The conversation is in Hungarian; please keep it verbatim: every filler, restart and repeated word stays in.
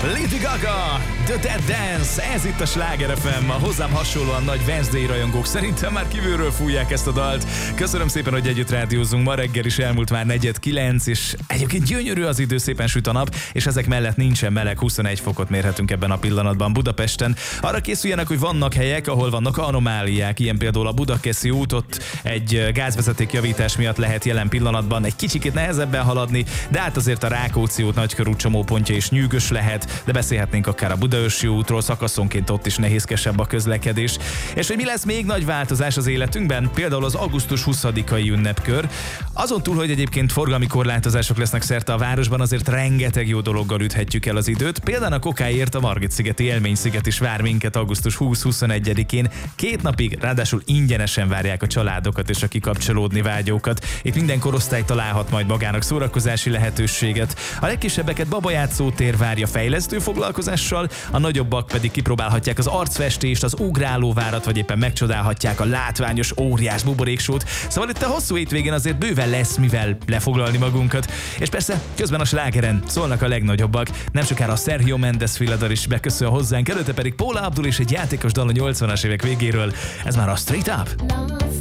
Lady Gaga, The Dead Dance, ez itt a Sláger ef em. A hozzám hasonlóan nagy Wednesday rajongók szerintem már kívülről fújják ezt a dalt. Köszönöm szépen, hogy együtt rádiózunk. Ma reggel is elmúlt már negyed kilenc, és egyébként gyönyörű az idő, szépen süt a nap, és ezek mellett nincsen meleg, huszonegy fokot mérhetünk ebben a pillanatban Budapesten. Arra készüljenek, hogy vannak helyek, ahol vannak anomáliák, ilyen például a Budakeszi útot egy gázvezeték javítás miatt lehet jelen pillanatban egy kicsikét nehezebben haladni, de hát azért a Rákóczi út, Nagykörút csomópontja is nyűgös lehet, de beszélhetnénk akár a Budaörsi útról, szakaszonként ott is nehézkesebb a közlekedés. És hogy mi lesz még nagy változás az életünkben? Például az augusztus huszadikai ünnepkör. Azon túl, hogy egyébként forgalmi korlátozások lesznek szerte a városban, azért rengeteg jó dologgal üthetjük el az időt. Például a kokáért a Margit-szigeti Élménysziget is vár minket augusztus huszad-huszonegyedikén. Két napig, ráadásul ingyenesen várják a családokat és a kikapcsolódni vágyókat. Itt minden korosztály találhat majd magának szórakozási lehetőséget. A legkisebbeket babajátszó tér várja fejlesztő foglalkozással, a nagyobbak pedig kipróbálhatják az arcfestést, az ugrálóvárat, vagy éppen megcsodálhatják a látványos óriás buboréksót. Szóval itt a hosszú hétvégén azért bőven lesz mivel lefoglalni magunkat. És persze közben a slágeren szólnak a legnagyobbak. Nem sokára a Sergio Mendes Filadar is beköszön hozzánk, előtte pedig Paula Abdul és egy játékos dal a nyolcvanas évek végéről. Ez már a Straight Up.